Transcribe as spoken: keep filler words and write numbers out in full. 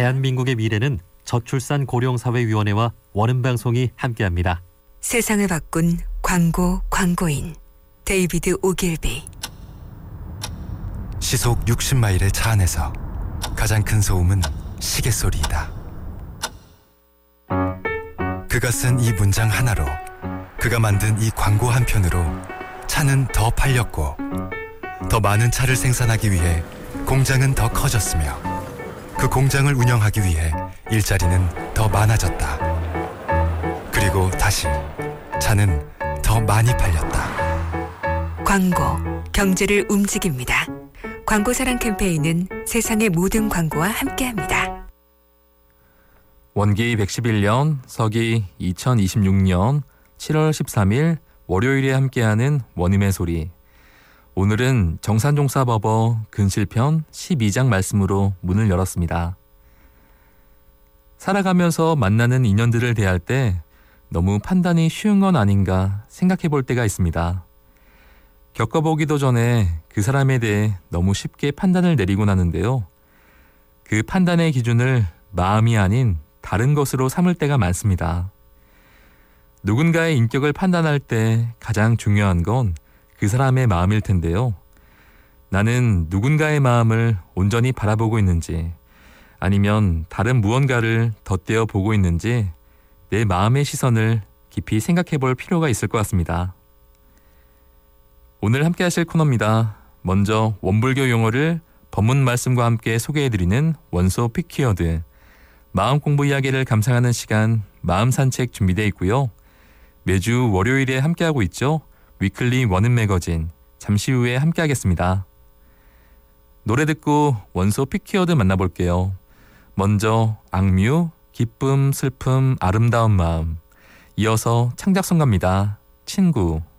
대한민국의 미래는 저출산 고령사회위원회와 원음방송이 함께합니다. 세상을 바꾼 광고 광고인 데이비드 오길비. 시속 육십 마일의 차 안에서 가장 큰 소음은 시계소리이다. 그가 쓴 이 문장 하나로, 그가 만든 이 광고 한 편으로 차는 더 팔렸고, 더 많은 차를 생산하기 위해 공장은 더 커졌으며, 그 공장을 운영하기 위해 일자리는 더 많아졌다. 그리고 다시 차는 더 많이 팔렸다. 광고, 경제를 움직입니다. 광고사랑 캠페인은 세상의 모든 광고와 함께합니다. 원기 백십일 년, 서기 이천이십육 년 칠월 십삼일 월요일에 함께하는 원음의 소리. 오늘은 정산종사법어 근실편 십이 장 말씀으로 문을 열었습니다. 살아가면서 만나는 인연들을 대할 때 너무 판단이 쉬운 건 아닌가 생각해 볼 때가 있습니다. 겪어보기도 전에 그 사람에 대해 너무 쉽게 판단을 내리곤 하는데요. 그 판단의 기준을 마음이 아닌 다른 것으로 삼을 때가 많습니다. 누군가의 인격을 판단할 때 가장 중요한 건 그 사람의 마음일 텐데요. 나는 누군가의 마음을 온전히 바라보고 있는지, 아니면 다른 무언가를 덧대어 보고 있는지 내 마음의 시선을 깊이 생각해 볼 필요가 있을 것 같습니다. 오늘 함께 하실 코너입니다. 먼저 원불교 용어를 법문 말씀과 함께 소개해드리는 원소 픽키워드, 마음 공부 이야기를 감상하는 시간 마음 산책 준비되어 있고요. 매주 월요일에 함께하고 있죠. 위클리 원음 매거진, 잠시 후에 함께하겠습니다. 노래 듣고 원소 픽키워드 만나볼게요. 먼저 악뮤, 기쁨, 슬픔, 아름다운 마음, 이어서 창작송가입니다. 친구.